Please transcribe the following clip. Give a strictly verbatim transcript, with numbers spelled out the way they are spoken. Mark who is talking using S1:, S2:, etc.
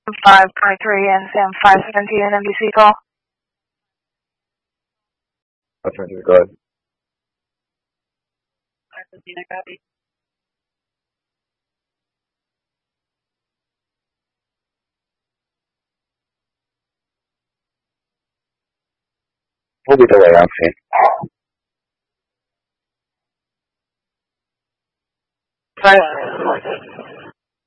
S1: five twenty-three and Sam five seventeen N B C call.
S2: five twenty-three, go ahead.
S1: five seventeen, I copy.
S2: We'll be delay on scene.
S1: Silence.